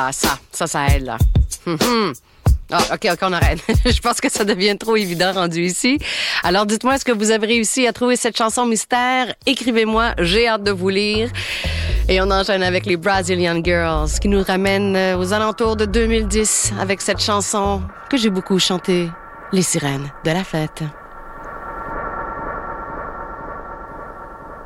Ah, ça aide, là. Ah, OK, on arrête. Je pense que ça devient trop évident rendu ici. Alors, dites-moi, est-ce que vous avez réussi à trouver cette chanson mystère? Écrivez-moi, j'ai hâte de vous lire. Et on enchaîne avec les Brazilian Girls qui nous ramènent aux alentours de 2010 avec cette chanson que j'ai beaucoup chantée, Les Sirènes de la Fête.